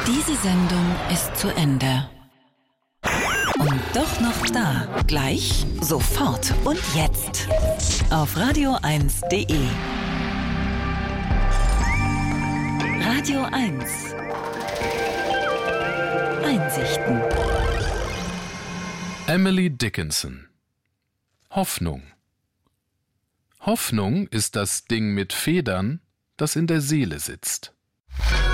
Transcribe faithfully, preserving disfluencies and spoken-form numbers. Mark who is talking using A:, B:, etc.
A: Diese Sendung ist zu Ende. Und doch noch da. Gleich, sofort und jetzt. Auf radio eins punkt de. Radio eins. Einsichten.
B: Emily Dickinson. Hoffnung. Hoffnung ist das Ding mit Federn, das in der Seele sitzt.